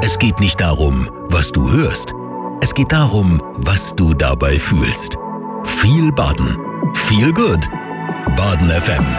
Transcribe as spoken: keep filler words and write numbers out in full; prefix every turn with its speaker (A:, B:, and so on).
A: Es geht nicht darum, was du hörst. Es geht darum, was du dabei fühlst. Viel Baden. Viel Good. Baden F M.